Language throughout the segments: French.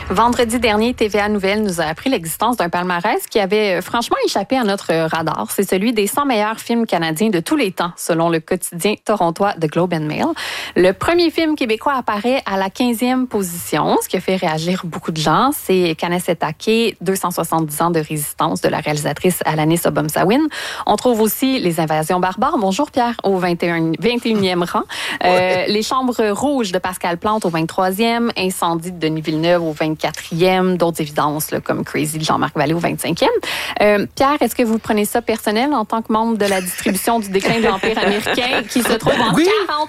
Vendredi dernier, TVA Nouvelles nous a appris l'existence d'un palmarès qui avait franchement échappé à notre radar. C'est celui des 100 meilleurs films canadiens de tous les temps, selon le quotidien torontois The Globe and Mail. Le premier film québécois apparaît à la 15e position, ce qui a fait réagir beaucoup de gens. C'est Kanesetake, 270 ans de résistance de la réalisatrice Alanis Obomsawin. On trouve aussi Les Invasions barbares. Bonjour Pierre, au 21e rang. Les Chambres rouges de Pascal Plante au 23e. Incendie de Denis Villeneuve au 24e. D'autres évidences là, comme Crazy de Jean-Marc Vallée au 25e. Pierre, est-ce que vous prenez ça personnel en tant que membre de la distribution du déclin de l'Empire américain qui se trouve en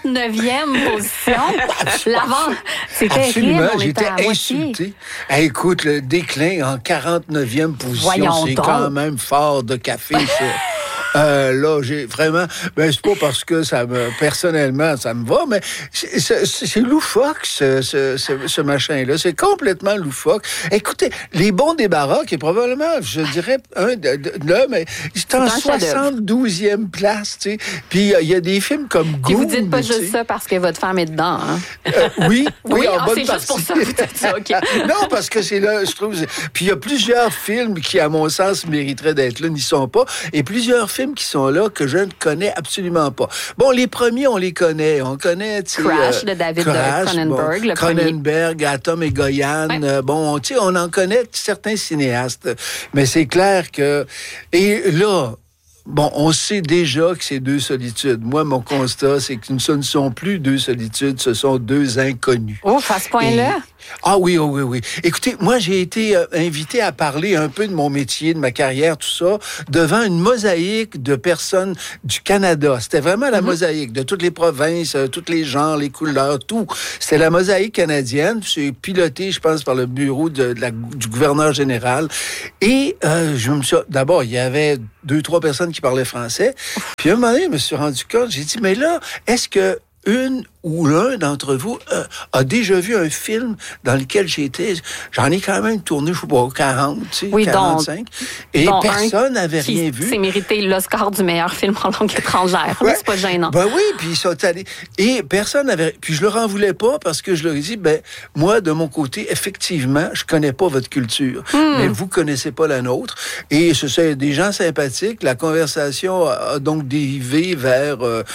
49e position? L'avant, c'est terrible. On j'étais insulté. Écoute, le déclin en 49e position, c'est quand même fort de café, ça. Là, j'ai vraiment... c'est pas parce que personnellement, ça me va, mais c'est loufoque, ce machin-là. C'est complètement loufoque. Écoutez, Les Bons Débarras, qui est probablement, je dirais, là, mais c'est en 72e place, tu sais. Puis il y a des films comme Goon. Puis vous dites pas juste ça parce que votre femme est dedans, hein? Oui, en bonne c'est partie. juste pour ça que vous dites ça, OK. Non, parce que c'est là, je trouve... Puis il y a plusieurs films qui, à mon sens, mériteraient d'être là, n'y sont pas. Et plusieurs films qui sont là que je ne connais absolument pas. Bon, les premiers, on les connaît. On connaît, tu sais... Crash de David Cronenberg, le Cronenberg, Atom et Goyan. Ouais. Tu sais, on en connaît certains cinéastes. Mais c'est clair que... Et là... on sait déjà que c'est deux solitudes. Moi, mon constat, c'est que ce ne sont plus deux solitudes, ce sont deux inconnus. Oh, à ce point-là? Ah oui. Écoutez, moi, j'ai été invité à parler un peu de mon métier, de ma carrière, tout ça, devant une mosaïque de personnes du Canada. C'était vraiment la mosaïque de toutes les provinces, tous les genres, les couleurs, tout. C'était la mosaïque canadienne. C'est piloté, je pense, par le bureau du gouverneur général. Et je me suis... D'abord, il y avait 2-3 personnes qui parlaient français. Puis à un moment donné, je me suis rendu compte, j'ai dit, mais là, est-ce que une ou l'un d'entre vous a déjà vu un film dans lequel j'ai été... J'en ai quand même tourné, je sais pas, 40, tu sais, 45. Et personne n'avait rien vu. C'est mérité l'Oscar du meilleur film en langue étrangère. Ouais. C'est pas gênant. Oui, puis ils sont allés... Et personne n'avait... Puis je leur en voulais pas parce que je leur ai dit, moi, de mon côté, effectivement, je connais pas votre culture, mais vous connaissez pas la nôtre. Et c'est des gens sympathiques. La conversation a donc dérivé vers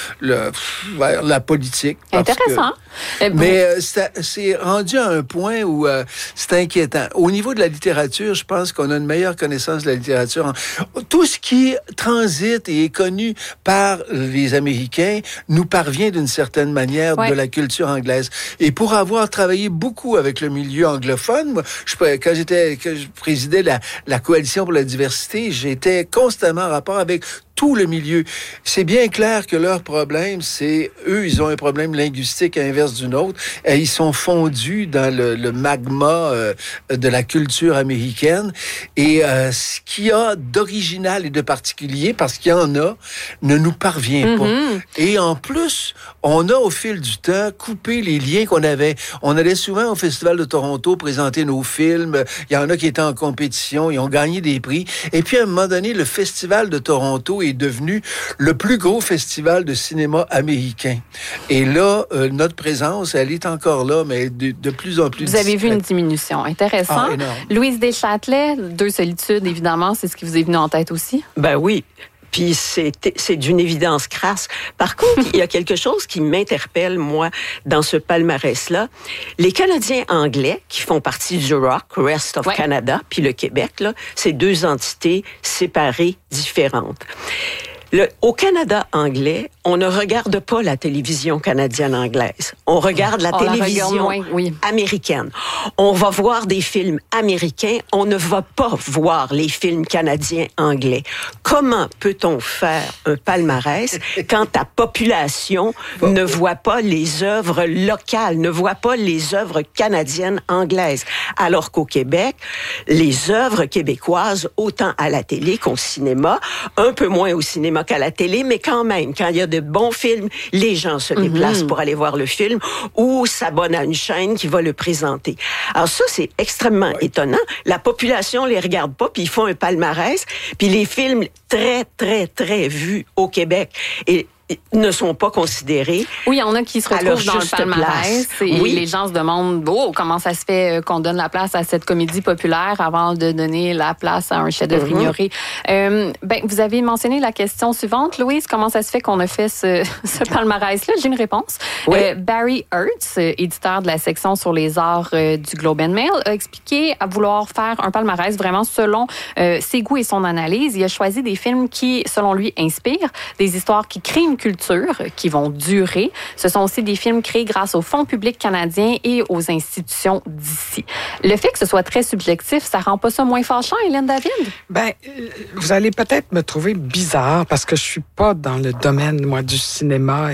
la politique. Intéressant. Mais c'est rendu à un point où c'est inquiétant. Au niveau de la littérature, je pense qu'on a une meilleure connaissance de la littérature. Tout ce qui transite et est connu par les Américains nous parvient d'une certaine manière de la culture anglaise. Et pour avoir travaillé beaucoup avec le milieu anglophone, moi, quand je présidais la Coalition pour la diversité, j'étais constamment en rapport avec tout le milieu. C'est bien clair que leur problème, c'est eux, ils ont un problème linguistique à l'inverse du nôtre. Et ils sont fondus dans le magma de la culture américaine. Et ce qu'il y a d'original et de particulier, parce qu'il y en a, ne nous parvient pas. Et en plus, on a au fil du temps coupé les liens qu'on avait. On allait souvent au Festival de Toronto présenter nos films. Il y en a qui étaient en compétition, ils ont gagné des prix. Et puis à un moment donné, le Festival de Toronto est devenu le plus gros festival de cinéma américain. Et là, notre présence, elle est encore là, mais de plus en plus Vous avez vu une diminution. Intéressant. Louise Deschâtelet, Deux solitudes, évidemment, c'est ce qui vous est venu en tête aussi? Oui. Puis c'est d'une évidence crasse. Par contre, il y a quelque chose qui m'interpelle, moi, dans ce palmarès-là. Les Canadiens anglais, qui font partie du ROC, Rest of Canada, puis le Québec, là, c'est deux entités séparées, différentes. Au Canada anglais, on ne regarde pas la télévision canadienne-anglaise. On regarde la télévision américaine. On va voir des films américains. On ne va pas voir les films canadiens-anglais. Comment peut-on faire un palmarès quand ta population ne voit pas les œuvres locales, ne voit pas les œuvres canadiennes-anglaises? Alors qu'au Québec, les œuvres québécoises, autant à la télé qu'au cinéma, un peu moins au cinéma qu'à la télé, mais quand même, quand il y a de bons films, les gens se déplacent pour aller voir le film ou s'abonnent à une chaîne qui va le présenter. Alors ça, c'est extrêmement étonnant. La population les regarde pas, puis ils font un palmarès, puis les films très, très, très vus au Québec. Et ne sont pas considérés. Oui, il y en a qui se retrouvent dans le palmarès et les gens se demandent comment ça se fait qu'on donne la place à cette comédie populaire avant de donner la place à un chef-d'œuvre ignoré. Vous avez mentionné la question suivante, Louise, comment ça se fait qu'on a fait ce palmarès-là? J'ai une réponse. Oui. Barry Hertz, éditeur de la section sur les arts du Globe and Mail, a expliqué à vouloir faire un palmarès vraiment selon ses goûts et son analyse. Il a choisi des films qui, selon lui, inspirent, des histoires qui créent une culture, qui vont durer. Ce sont aussi des films créés grâce au fonds public canadien et aux institutions d'ici. Le fait que ce soit très subjectif, ça rend pas ça moins fâchant, Hélène David? Vous allez peut-être me trouver bizarre parce que je suis pas dans le domaine, moi, du cinéma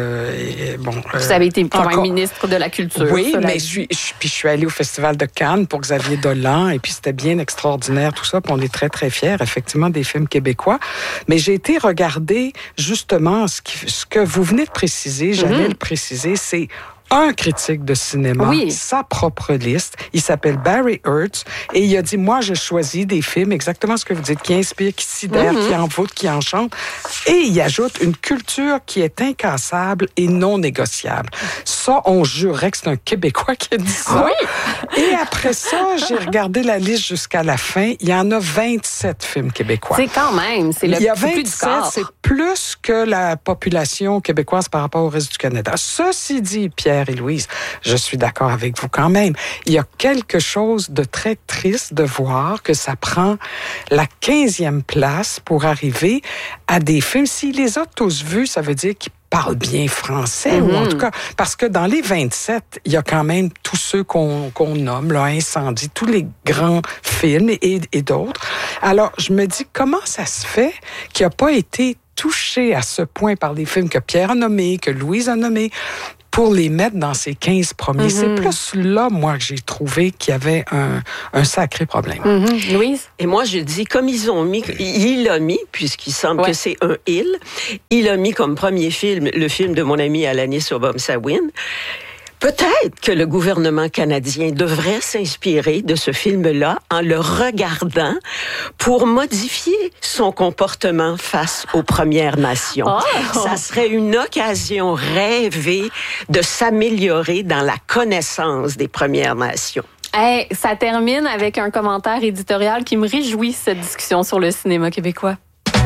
Vous avez été quand même ministre de la Culture. Oui, mais je suis allée au Festival de Cannes pour Xavier Dolan et puis c'était bien extraordinaire tout ça, puis on est très, très fiers, effectivement, des films québécois. Mais j'ai été regarder justement ce que vous venez de préciser, j'allais le préciser, c'est un critique de cinéma, sa propre liste. Il s'appelle Barry Hertz et il a dit, moi, je choisis des films, exactement ce que vous dites, qui inspirent, qui sidèrent, qui envoûtent, qui enchantent. Et il ajoute une culture qui est incassable et non négociable. Ça, on jurerait que c'est un Québécois qui a dit ça. Oui. Et après ça, j'ai regardé la liste jusqu'à la fin. Il y en a 27 films québécois. C'est quand même, c'est le plus du corps. C'est plus que la population québécoise par rapport au reste du Canada. Ceci dit, Pierre et Louise, je suis d'accord avec vous quand même. Il y a quelque chose de très triste de voir que ça prend la 15e place pour arriver à des films. S'ils les ont tous vus, ça veut dire qu'ils parlent bien français, ou en tout cas, parce que dans les 27, il y a quand même tous ceux qu'on nomme, là, Incendie, tous les grands films et d'autres. Alors, je me dis, comment ça se fait qu'il n'a pas été touché à ce point par les films que Pierre a nommés, que Louise a nommés, pour les mettre dans ces 15 premiers. C'est plus là, moi, que j'ai trouvé qu'il y avait un sacré problème. Louise? Et moi, je dis, comme il a mis, puisqu'il semble que c'est un il a mis comme premier film le film de mon ami Alanis Obomsawin. Peut-être que le gouvernement canadien devrait s'inspirer de ce film-là en le regardant pour modifier son comportement face aux Premières Nations. Ça serait une occasion rêvée de s'améliorer dans la connaissance des Premières Nations. Ça termine avec un commentaire éditorial qui me réjouit, cette discussion sur le cinéma québécois.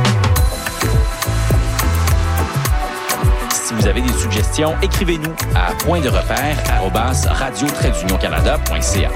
Si vous avez des suggestions, écrivez-nous à pointderepère@radio-canada.ca.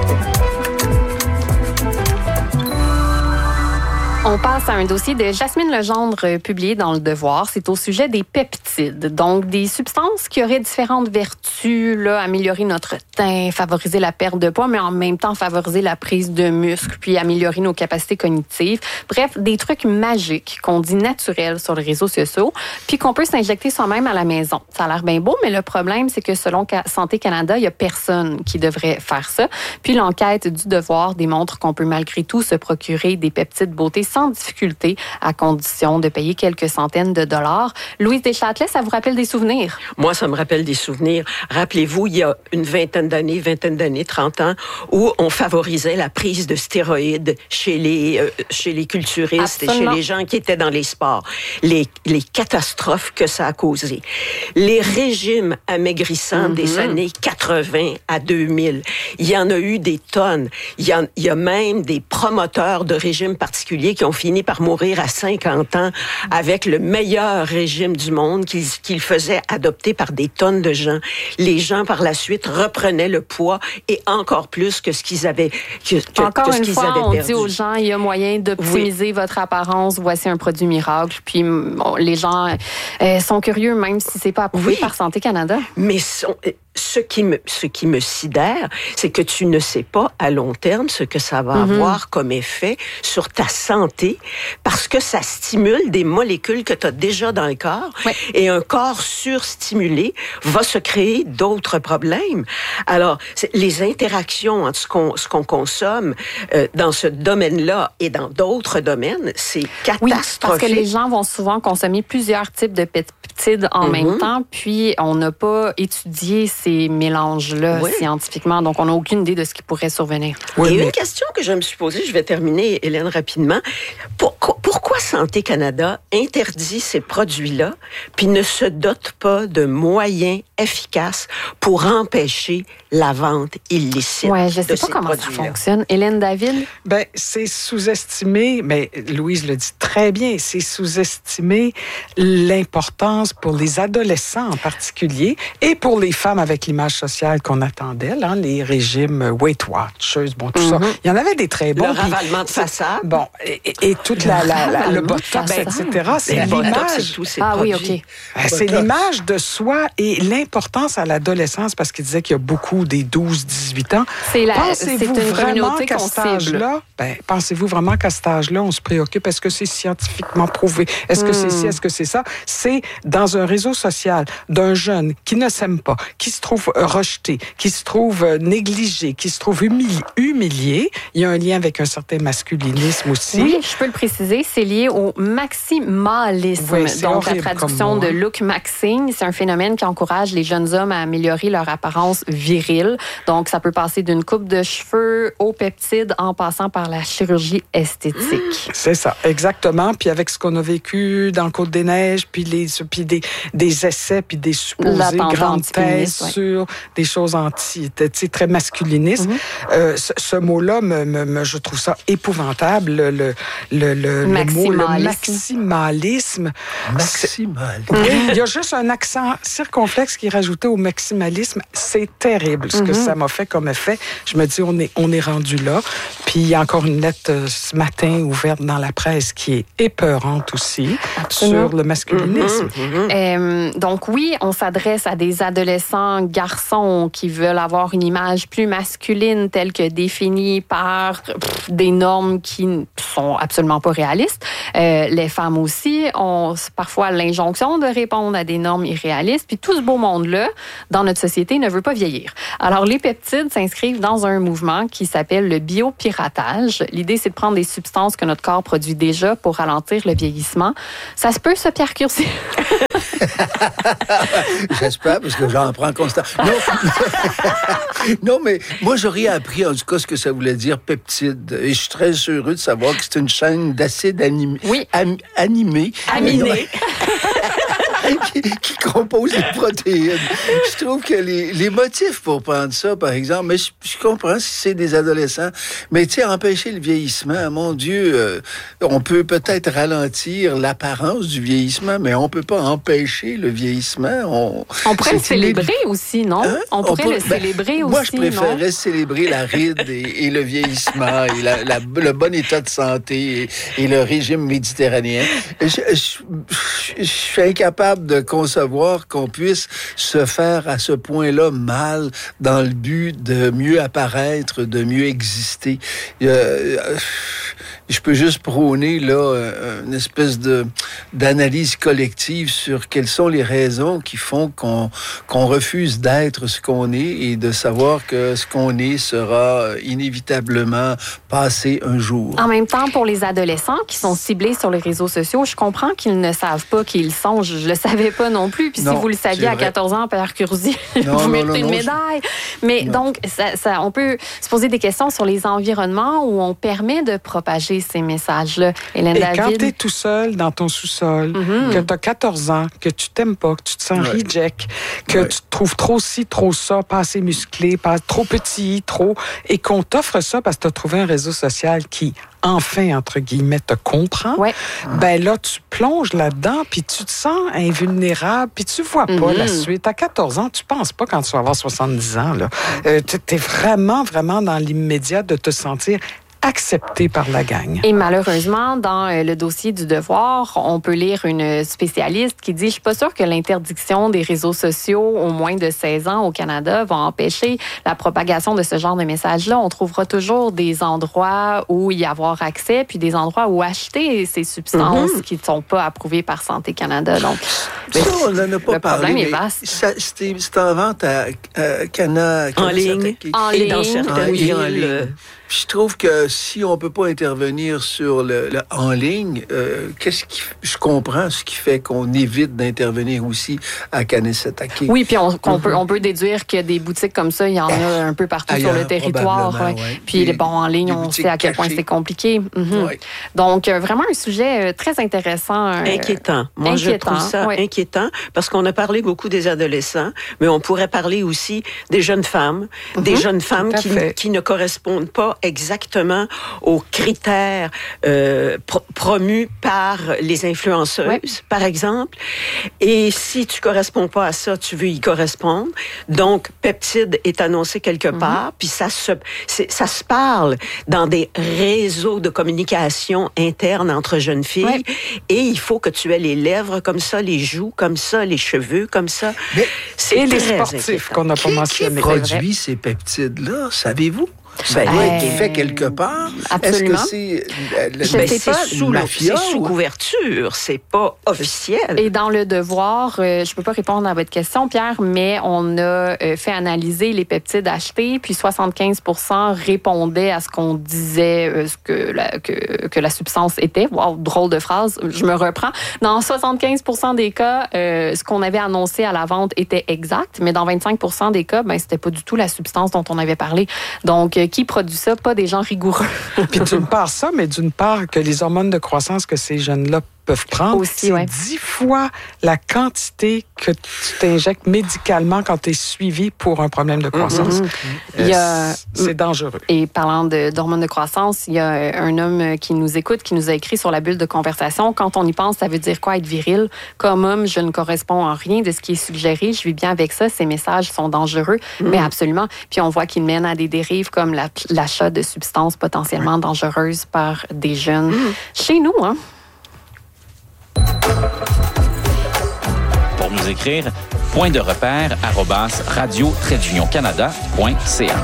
On passe à un dossier de Jasmine Legendre publié dans Le Devoir. C'est au sujet des peptides, donc des substances qui auraient différentes vertus, améliorer notre teint, favoriser la perte de poids, mais en même temps favoriser la prise de muscle, puis améliorer nos capacités cognitives. Bref, des trucs magiques qu'on dit naturels sur les réseaux sociaux, puis qu'on peut s'injecter soi-même à la maison. Ça a l'air bien beau, mais le problème, c'est que selon Santé Canada, il y a personne qui devrait faire ça. Puis l'enquête du Devoir démontre qu'on peut malgré tout se procurer des peptides beauté sans difficulté, à condition de payer quelques centaines de dollars. Louise Deschâtelet, ça vous rappelle des souvenirs? Moi, ça me rappelle des souvenirs. Rappelez-vous, il y a une vingtaine d'années, 30 ans, où on favorisait la prise de stéroïdes chez les culturistes. Absolument. Et chez les gens qui étaient dans les sports. Les catastrophes que ça a causées. Les régimes amaigrissants des années 80 à 2000. Il y en a eu des tonnes. Il y a même des promoteurs de régimes particuliers qui ont fini par mourir à 50 ans avec le meilleur régime du monde qu'ils faisaient adopter par des tonnes de gens. Les gens, par la suite, reprenaient le poids et encore plus que ce qu'ils avaient Encore que ce une qu'ils fois, avaient on perdu. dit aux gens, il y a moyen d'optimiser votre apparence. Voici un produit miracle. Puis les gens sont curieux, même si c'est pas approuvé par Santé Canada. Mais ce qui me sidère, c'est que tu ne sais pas à long terme ce que ça va avoir comme effet sur ta santé, parce que ça stimule des molécules que tu as déjà dans le corps, et un corps surstimulé va se créer d'autres problèmes. Alors, les interactions entre ce qu'on consomme dans ce domaine-là et dans d'autres domaines, c'est catastrophique. Parce que les gens vont souvent consommer plusieurs types de peptides en même temps, puis on n'a pas étudié ces mélanges-là scientifiquement, donc on n'a aucune idée de ce qui pourrait survenir. Et une question que je me suis posée, je vais terminer, Hélène, rapidement. Pourquoi Santé Canada interdit ces produits-là, puis ne se dote pas de moyens efficaces pour empêcher la vente illicite Oui, je ne sais de pas ces comment ça produits-là? fonctionne. Hélène David? Ben, c'est sous-estimé, mais Louise le dit très bien, c'est sous-estimé l'importance pour les adolescents en particulier et pour les femmes avec l'image sociale qu'on attendait, là, les régimes Weight Watchers, bon, tout ça. Il y en avait des très bons. Le ravalement de façade. Bon, et toute le botox, etc. C'est Le botox et l'image. tous ces Ah oui, produits. OK. C'est l'image de soi et l'importance à l'adolescence, parce qu'il disait qu'il y a beaucoup des 12-18 ans. C'est Pensez-vous une vraiment communauté qu'à qu'on cet âge-là, pensez-vous vraiment qu'à cet âge-là, on se préoccupe? Est-ce que c'est scientifiquement prouvé? Est-ce que c'est ci? Est-ce que c'est ça? C'est dans un réseau social d'un jeune qui ne s'aime pas, qui se trouve rejeté, qui se trouve négligé, qui se trouve humilié. Il y a un lien avec un certain masculinisme aussi. Oui, je peux le préciser, c'est lié au maximalisme. Oui, c'est donc, la horrible traduction comme mot, de hein. look maxing, c'est un phénomène qui encourage les jeunes hommes à améliorer leur apparence virile. Donc, ça peut passer d'une coupe de cheveux aux peptides en passant par la chirurgie esthétique. C'est ça, exactement. Puis avec ce qu'on a vécu dans le Côte-des-Neiges, puis des essais, puis des supposées L'attentat grandes thèses antiféministe, sur des choses très masculinistes. Ce mot-là, je trouve ça épouvantable. Le maximalisme. Maximal. Oui, il y a juste un accent circonflexe qui est rajouté au maximalisme. C'est terrible ce que ça m'a fait comme effet. Je me dis, on est rendu là. Puis il y a encore une lettre ce matin ouverte dans la presse qui est épeurante aussi. Absolument. Sur le masculinisme. Donc oui, on s'adresse à des adolescents garçons qui veulent avoir une image plus masculine telle que définie par des normes qui ne sont absolument pas réalistes. Les femmes aussi ont parfois l'injonction de répondre à des normes irréalistes. Puis tout ce beau monde-là, dans notre société, ne veut pas vieillir. Alors les peptides s'inscrivent dans un mouvement qui s'appelle le biopiratage. L'idée, c'est de prendre des substances que notre corps produit déjà pour ralentir le vieillissement. Ça se peut, ça, Pierre Curzi? J'espère, parce que j'en prends constamment. Non, mais moi, j'aurais appris, en tout cas, ce que ça voulait dire peptide. Et je suis très heureux de savoir que c'est une chaîne d'acides animés. Oui. Aminés. Aminés. qui composent les protéines. Je trouve que les motifs pour prendre ça, par exemple, mais je comprends si c'est des adolescents, mais tu sais, empêcher le vieillissement, mon Dieu, on peut peut-être ralentir l'apparence du vieillissement, mais on peut pas empêcher le vieillissement. On pourrait le célébrer aussi, non? Hein? On pourrait le célébrer aussi, moi, je préférerais non? célébrer la ride et le vieillissement et le bon état de santé et le régime méditerranéen. Je suis incapable de concevoir qu'on puisse se faire à ce point-là mal dans le but de mieux apparaître, de mieux exister. Je peux juste prôner là une espèce d'analyse collective sur quelles sont les raisons qui font qu'on refuse d'être ce qu'on est et de savoir que ce qu'on est sera inévitablement passé un jour. En même temps, pour les adolescents qui sont ciblés sur les réseaux sociaux, je comprends qu'ils ne savent pas qui ils sont. Je le savais pas non plus. Puis Non, si vous le saviez c'est à vrai. 14 ans, Pierre Curzi, Non, vous non, méritez non, une non, médaille. Mais donc, on peut se poser des questions sur les environnements où on permet de propager ces messages-là. Hélène Et David. quand tu es tout seul dans ton sous-sol, que tu as 14 ans, que tu t'aimes pas, que tu te sens reject, que tu te trouves trop ci, trop ça, pas assez musclé, pas trop petit, et qu'on t'offre ça parce que tu as trouvé un réseau social qui, enfin, entre guillemets, te comprend, ben là, tu plonges là-dedans, puis tu te sens invulnérable, puis tu vois pas la suite. À 14 ans, tu penses pas quand tu vas avoir 70 ans. Tu es vraiment, vraiment dans l'immédiat de te sentir accepté par la gang. Et malheureusement, dans le dossier du Devoir, on peut lire une spécialiste qui dit « Je suis pas sûre que l'interdiction des réseaux sociaux aux moins de 16 ans au Canada va empêcher la propagation de ce genre de messages-là. On trouvera toujours des endroits où y avoir accès, puis des endroits où acheter ces substances qui ne sont pas approuvées par Santé Canada. » Donc, Ça, on n'en a pas le parlé, problème est mais vaste. c'est en vente à Cana... En ligne. En Et dans ligne. certaines En villes. ligne. je trouve que si on peut pas intervenir sur le en ligne, je comprends ce qui fait qu'on évite d'intervenir aussi à Kanesatake. Oui, puis on peut déduire que des boutiques comme ça, il y en a un peu partout ailleurs, sur le territoire. probablement, Ouais. ouais. Puis Des- bon, en ligne, des on boutiques sait à quel point cachées. c'est compliqué. Mhm. Ouais. Donc, vraiment un sujet très intéressant. Inquiétant. Moi, je inquiétant, trouve ça oui. inquiétant parce qu'on a parlé beaucoup des adolescents, mais on pourrait parler aussi des jeunes femmes, des jeunes femmes Tout à fait. qui ne correspondent pas exactement aux critères promus par les influenceuses, Ouais. par exemple. Et si tu corresponds pas à ça, tu veux y correspondre. Donc, peptide est annoncé quelque part, puis ça se parle dans des réseaux de communication interne entre jeunes filles. Ouais. Et il faut que tu aies les lèvres comme ça, les joues comme ça, les cheveux comme ça. Mais- C'est Et les très sportifs inquiétant. qu'on n'a pas Qui mentionnés. produit ces peptides-là, savez-vous? Ça Ben, doit euh, être fait quelque part. absolument. Est-ce que c'est... Je Ben, sais c'est pas. sous, Mafia c'est sous ou- couverture, c'est pas officiel. Et dans le devoir, je peux pas répondre à votre question, Pierre, mais on a fait analyser les peptides achetés, puis 75% répondaient à ce qu'on disait, que la substance était. Wow, drôle de phrase, je me reprends. Dans 75% des cas, ce qu'on avait annoncé à la vente était exact, mais dans 25% des cas, ben c'était pas du tout la substance dont on avait parlé. Donc, qui produit ça? Pas des gens rigoureux. Puis d'une part ça, mais d'une part que les hormones de croissance que ces jeunes-là peuvent prendre, Aussi, c'est ouais. 10 fois la quantité que tu t'injectes médicalement quand tu es suivi pour un problème de croissance. Il y a- C'est dangereux. Et parlant d'hormones de croissance, il y a un homme qui nous écoute, qui nous a écrit sur la bulle de conversation. Quand on y pense, ça veut dire quoi être viril? Comme homme, je ne corresponds en rien de ce qui est suggéré. Je vis bien avec ça. Ces messages sont dangereux, mais absolument. Puis on voit qu'ils mènent à des dérives comme l'achat de substances potentiellement dangereuses par des jeunes. Chez nous, hein? Pour nous écrire, point de repère @radio-canada.ca.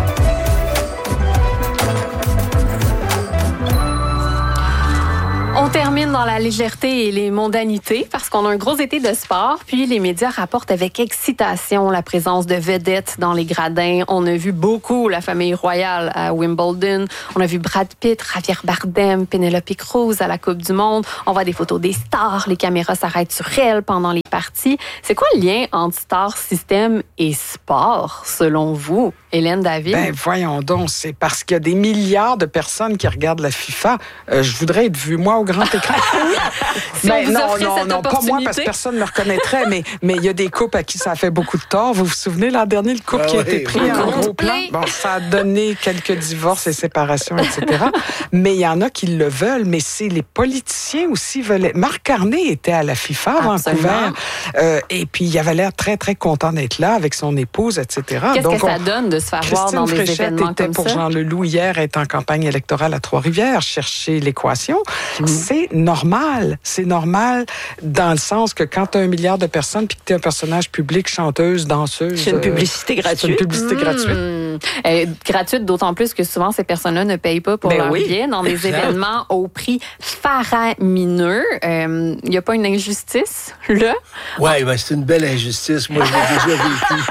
On termine dans la légèreté et les mondanités parce qu'on a un gros été de sport. Puis les médias rapportent avec excitation la présence de vedettes dans les gradins. On a vu beaucoup la famille royale à Wimbledon. On a vu Brad Pitt, Javier Bardem, Penelope Cruz à la Coupe du Monde. On voit des photos des stars. Les caméras s'arrêtent sur elles pendant les parties. C'est quoi le lien entre Star System et sport, selon vous, Hélène David? Ben voyons donc, c'est parce qu'il y a des milliards de personnes qui regardent la FIFA. Je voudrais être vu, moi, au grand écran. Si on vous offrait cette pas moi, parce opportunité. que personne ne me reconnaîtrait, mais il y a des couples à qui ça a fait beaucoup de tort. Vous vous souvenez, l'an dernier, le couple Ah qui a oui, été pris oui. en gros plan? Oui. Bon, ça a donné quelques divorces et séparations, etc. Mais il y en a qui le veulent, mais c'est les politiciens aussi veulent. Marc Carney était à la FIFA à Absolument. Vancouver, et puis il avait l'air très, très content d'être là avec son épouse, etc. Qu'est-ce Donc, que ça donne de se faire voir Christine dans des Fréchette événements était comme pour ça? Jean Leloup hier, est en campagne électorale à Trois-Rivières, chercher l'équation. C'est normal. C'est normal dans le sens que quand tu as 1 milliard de personnes puis que tu es un personnage public, chanteuse, danseuse... C'est une publicité gratuite. C'est une publicité gratuite. Gratuite, d'autant plus que souvent, ces personnes-là ne payent pas pour Ben leur oui. billet dans des événements au prix faramineux. Il n'y a pas une injustice, là? Ouais, ben c'est une belle injustice. Moi, je l'ai déjà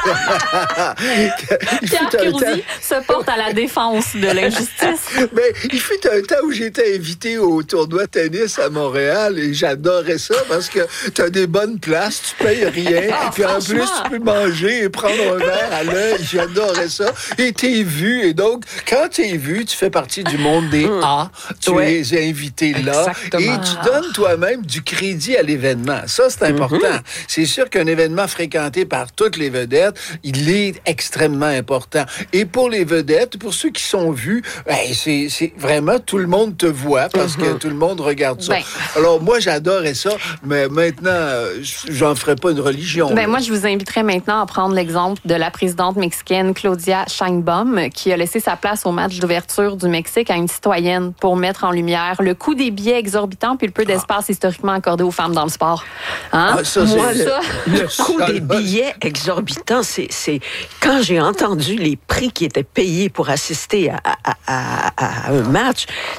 vécu. Il Pierre fut un Curzi temps- se porte à la défense de l'injustice. Mais il fut un temps où j'étais invité au tournoi tennis à Montréal et j'adorais ça parce que tu as des bonnes places, tu payes rien, puis en plus franchement. tu peux manger et prendre un verre à l'œil. J'adorais ça. Et t'es vu. Et donc, quand t'es vu, tu fais partie du monde des A. Tu Ouais. es invité là. Exactement. Et tu donnes toi-même du crédit à l'événement. Ça, c'est important. C'est sûr qu'un événement fréquenté par toutes les vedettes, il est extrêmement important. Et pour les vedettes, pour ceux qui sont vus, ben, c'est vraiment tout le monde te voit parce que tout le monde regarde ça. Ben. Alors, moi, j'adorais ça, mais maintenant, j'en ferai pas une religion. Ben, là. moi, je vous inviterais maintenant à prendre l'exemple de la présidente mexicaine Claudia Sheinbaum, qui a laissé sa place au match d'ouverture du Mexique à une citoyenne pour mettre en lumière le coût des billets exorbitants puis le peu d'espace historiquement accordé aux femmes dans le sport. Hein? Ah, ça, Moi, c'est- le coût des billets exorbitants, c'est quand j'ai entendu les prix qui étaient payés pour assister à un match, ça n'a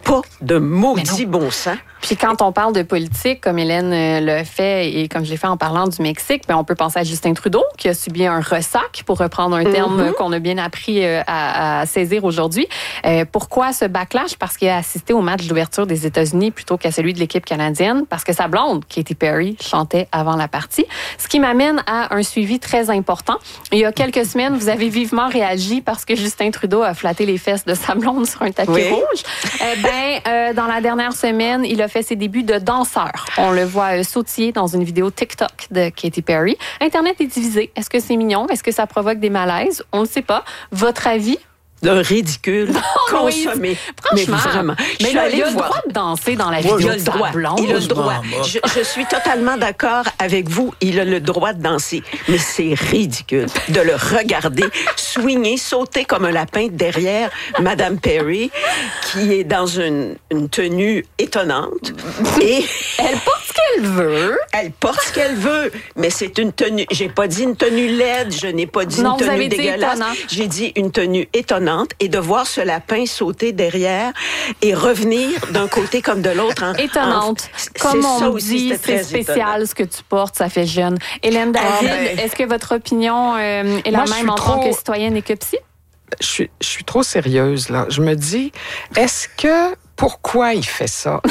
pas de maudit bon sens. Puis quand on parle de politique, comme Hélène le fait et comme je l'ai fait en parlant du Mexique, on peut penser à Justin Trudeau qui a subi un ressac, pour reprendre un terme qu'on a bien appris à saisir aujourd'hui. Pourquoi ce backlash? Parce qu'il a assisté au match d'ouverture des États-Unis plutôt qu'à celui de l'équipe canadienne, parce que sa blonde, Katy Perry, chantait avant la partie. Ce qui m'amène à un suivi très important. Il y a quelques semaines, vous avez vivement réagi parce que Justin Trudeau a flatté les fesses de sa blonde sur un tapis rouge. Dans la dernière semaine, il a fait ses débuts de danseur. On le voit sautiller dans une vidéo TikTok de Katy Perry. Internet est divisé. Est-ce que c'est mignon? Est-ce que ça provoque des malaises? On ne sait pas. Votre avis? D'un ridicule consommé. Franchement, mais vraiment. Mais il a le droit de danser dans la vidéo de sa blonde. Il a le droit. Je suis totalement d'accord avec vous. Il a le droit de danser. Mais c'est ridicule de le regarder swinger, sauter comme un lapin derrière Madame Perry, qui est dans une tenue étonnante. Et elle porte ce qu'elle veut. Elle porte ce qu'elle veut. Mais c'est une tenue... J'ai pas dit une tenue laide. Je n'ai pas dit une tenue dégueulasse. J'ai dit une tenue étonnante. Et de voir ce lapin sauter derrière et revenir d'un côté comme de l'autre. Étonnante. Comme on dit, c'est spécial étonnant. Ce que tu portes, ça fait jeune. Hélène David, est-ce que votre opinion est la même en tant que citoyenne et que psy? Je suis trop sérieuse, là. Je me dis, pourquoi il fait ça?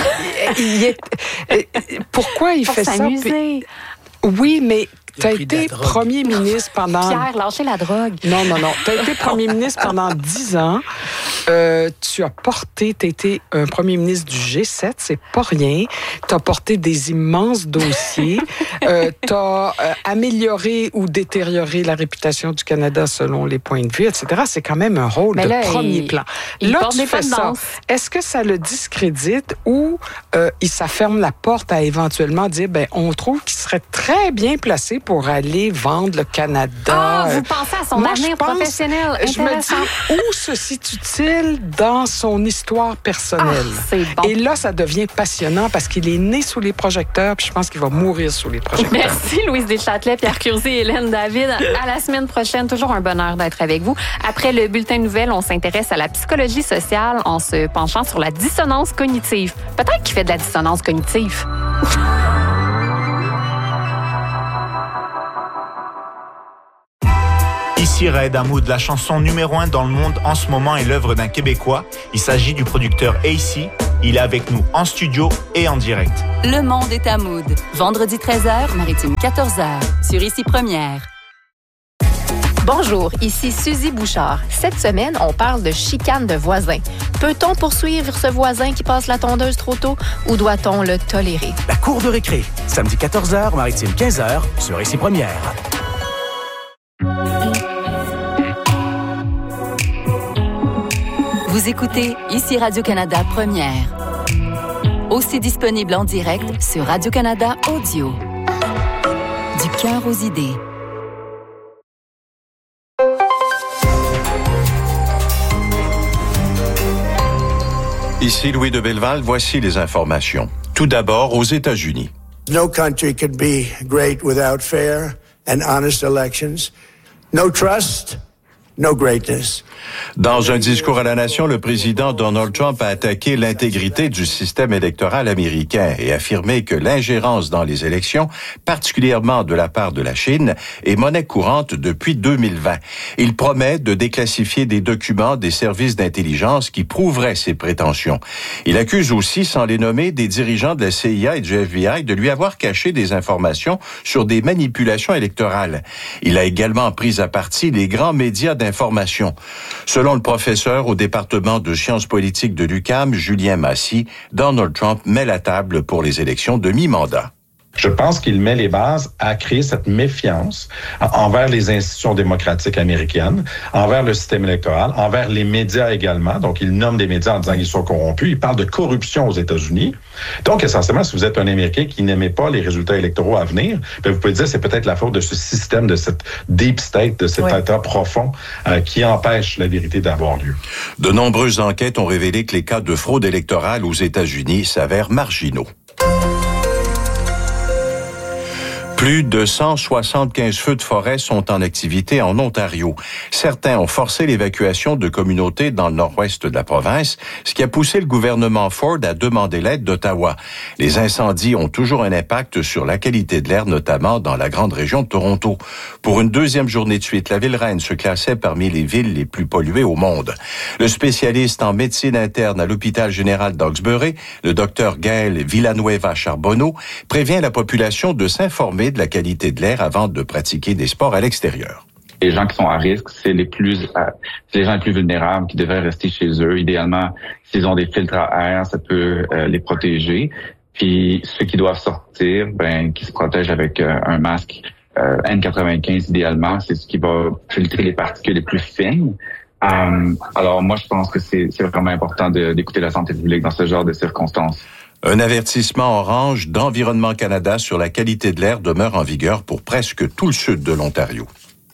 Pourquoi il fait ça? Puis, oui, mais t'as été premier ministre pendant... Pierre, lâchez la drogue. Non. T'as été premier ministre pendant 10 ans. Tu as été un premier ministre du G7, c'est pas rien. T'as porté des immenses dossiers. T'as amélioré ou détérioré la réputation du Canada selon les points de vue, etc. C'est quand même un rôle de premier plan. Là, tu fais ça. Est-ce que ça le discrédite ou ça ferme la porte à éventuellement dire, on trouve qu'il serait très bien placé pour aller vendre le Canada. Vous pensez à son avenir professionnel. Je me dis, où se situe-t-il dans son histoire personnelle? C'est bon. Et là, ça devient passionnant parce qu'il est né sous les projecteurs, puis je pense qu'il va mourir sous les projecteurs. Merci Louise Deschâtelet, Pierre Curzi et Hélène David. À la semaine prochaine, toujours un bonheur d'être avec vous. Après le bulletin de nouvelles, on s'intéresse à la psychologie sociale en se penchant sur la dissonance cognitive. Peut-être qu'il fait de la dissonance cognitive. Ici Raed Hamoud, la chanson numéro 1 dans le monde en ce moment est l'œuvre d'un Québécois. Il s'agit du producteur AC. Il est avec nous en studio et en direct. Le monde est Hamoud. Vendredi 13h, Maritime 14h. Sur Ici Première. Bonjour, ici Suzy Bouchard. Cette semaine, on parle de chicane de voisins. Peut-on poursuivre ce voisin qui passe la tondeuse trop tôt ou doit-on le tolérer? La cour de récré, samedi 14h, Maritime 15h, sur Ici Première. Vous écoutez Ici Radio-Canada Première. Aussi disponible en direct sur Radio-Canada Audio. Du cœur aux idées. Ici Louis de Belleval, voici les informations. Tout d'abord, aux États-Unis. No country could be great without fair and honest elections. No trust, no greatness. Dans un discours à la nation, le président Donald Trump a attaqué l'intégrité du système électoral américain et affirmé que l'ingérence dans les élections, particulièrement de la part de la Chine, est monnaie courante depuis 2020. Il promet de déclassifier des documents des services d'intelligence qui prouveraient ses prétentions. Il accuse aussi, sans les nommer, des dirigeants de la CIA et du FBI de lui avoir caché des informations sur des manipulations électorales. Il a également pris à partie les grands médias d'information. Selon le professeur au département de sciences politiques de l'UQAM, Julien Massy, Donald Trump met la table pour les élections de mi-mandat. Je pense qu'il met les bases à créer cette méfiance envers les institutions démocratiques américaines, envers le système électoral, envers les médias également. Donc, il nomme des médias en disant qu'ils sont corrompus. Il parle de corruption aux États-Unis. Donc, essentiellement, si vous êtes un Américain qui n'aimait pas les résultats électoraux à venir, bien, vous pouvez dire que c'est peut-être la faute de ce système, de cette deep state, de cet état profond qui empêche la vérité d'avoir lieu. De nombreuses enquêtes ont révélé que les cas de fraude électorale aux États-Unis s'avèrent marginaux. Plus de 175 feux de forêt sont en activité en Ontario. Certains ont forcé l'évacuation de communautés dans le nord-ouest de la province, ce qui a poussé le gouvernement Ford à demander l'aide d'Ottawa. Les incendies ont toujours un impact sur la qualité de l'air, notamment dans la grande région de Toronto. Pour une deuxième journée de suite, la ville-reine se classait parmi les villes les plus polluées au monde. Le spécialiste en médecine interne à l'hôpital général d'Hawkesbury, le docteur Gaël Villanueva-Charbonneau, prévient la population de s'informer de la qualité de l'air avant de pratiquer des sports à l'extérieur. Les gens qui sont à risque, c'est les gens les plus vulnérables qui devraient rester chez eux. Idéalement, s'ils ont des filtres à air, ça peut les protéger. Puis ceux qui doivent sortir, qui se protègent avec un masque N95 idéalement, c'est ce qui va filtrer les particules les plus fines. Alors moi, je pense que c'est vraiment important d'écouter la santé publique dans ce genre de circonstances. Un avertissement orange d'Environnement Canada sur la qualité de l'air demeure en vigueur pour presque tout le sud de l'Ontario.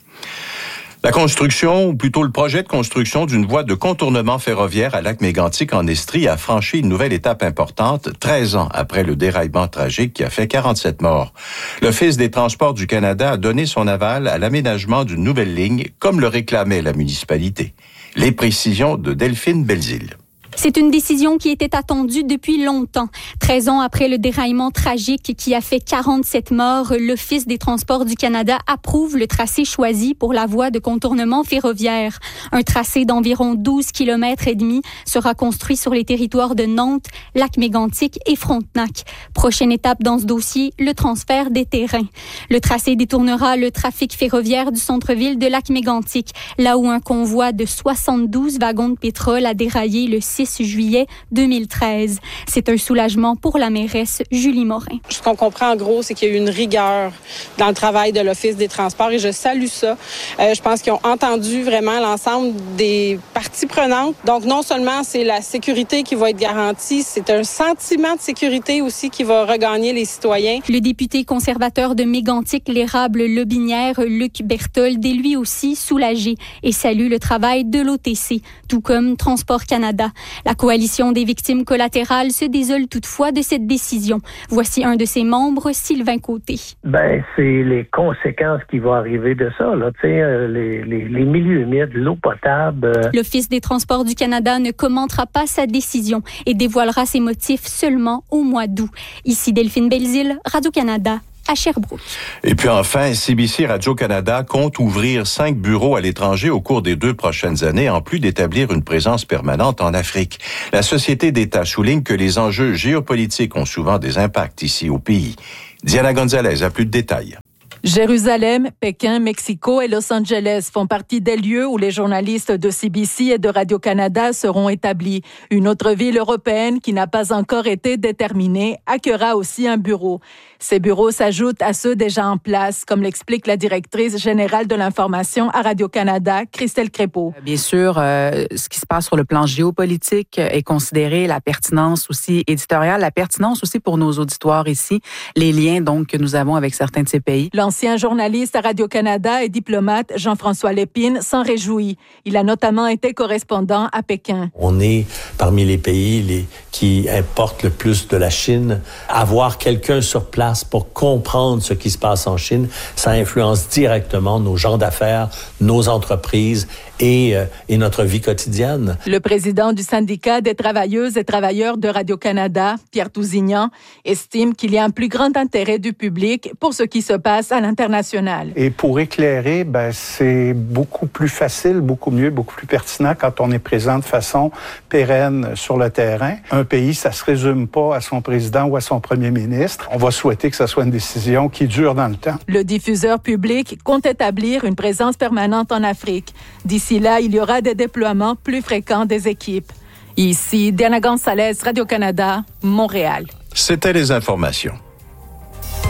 La construction, ou plutôt le projet de construction d'une voie de contournement ferroviaire à Lac-Mégantic en Estrie a franchi une nouvelle étape importante 13 ans après le déraillement tragique qui a fait 47 morts. L'Office des transports du Canada a donné son aval à l'aménagement d'une nouvelle ligne, comme le réclamait la municipalité. Les précisions de Delphine Belzile. C'est une décision qui était attendue depuis longtemps. 13 ans après le déraillement tragique qui a fait 47 morts, l'Office des transports du Canada approuve le tracé choisi pour la voie de contournement ferroviaire. Un tracé d'environ 12 km et demi sera construit sur les territoires de Nantes, Lac-Mégantic et Frontenac. Prochaine étape dans ce dossier, le transfert des terrains. Le tracé détournera le trafic ferroviaire du centre-ville de Lac-Mégantic, là où un convoi de 72 wagons de pétrole a déraillé le 6 juillet 2013. C'est un soulagement pour la mairesse Julie Morin. Ce qu'on comprend en gros, c'est qu'il y a eu une rigueur dans le travail de l'Office des transports et je salue ça. Je pense qu'ils ont entendu vraiment l'ensemble des parties prenantes. Donc non seulement c'est la sécurité qui va être garantie, c'est un sentiment de sécurité aussi qui va regagner les citoyens. Le député conservateur de Mégantic, l'érable Lobinière, Luc Berthold, est lui aussi soulagé et salue le travail de l'OTC, tout comme Transport Canada. La coalition des victimes collatérales se désole toutefois de cette décision. Voici un de ses membres, Sylvain Côté. C'est les conséquences qui vont arriver de ça, là. Tu sais, les milieux humides, l'eau potable. L'Office des transports du Canada ne commentera pas sa décision et dévoilera ses motifs seulement au mois d'août. Ici Delphine Belzile, Radio-Canada. À Sherbrooke. Et puis enfin, CBC Radio-Canada compte ouvrir 5 bureaux à l'étranger au cours des 2 prochaines années, en plus d'établir une présence permanente en Afrique. La Société d'État souligne que les enjeux géopolitiques ont souvent des impacts ici au pays. Diana Gonzalez a plus de détails. Jérusalem, Pékin, Mexico et Los Angeles font partie des lieux où les journalistes de CBC et de Radio-Canada seront établis. Une autre ville européenne qui n'a pas encore été déterminée accueillera aussi un bureau. Ces bureaux s'ajoutent à ceux déjà en place, comme l'explique la directrice générale de l'information à Radio-Canada, Christelle Crépeau. Bien sûr, ce qui se passe sur le plan géopolitique est considéré, la pertinence aussi éditoriale, la pertinence aussi pour nos auditoires ici, les liens donc que nous avons avec certains de ces pays. L'ancien journaliste à Radio-Canada et diplomate Jean-François Lépine s'en réjouit. Il a notamment été correspondant à Pékin. On est parmi les pays qui importent le plus de la Chine. Avoir quelqu'un sur place pour comprendre ce qui se passe en Chine, ça influence directement nos gens d'affaires, nos entreprises et notre vie quotidienne. Le président du syndicat des travailleuses et travailleurs de Radio-Canada, Pierre Tousignan, estime qu'il y a un plus grand intérêt du public pour ce qui se passe à l'international. Et pour éclairer, c'est beaucoup plus facile, beaucoup mieux, beaucoup plus pertinent quand on est présent de façon pérenne sur le terrain. Un pays, ça se résume pas à son président ou à son premier ministre. On va souhaiter que ce soit une décision qui dure dans le temps. Le diffuseur public compte établir une présence permanente en Afrique. D'ici là, il y aura des déploiements plus fréquents des équipes. Ici, Diana Gonzalez, Radio-Canada, Montréal. C'était les informations.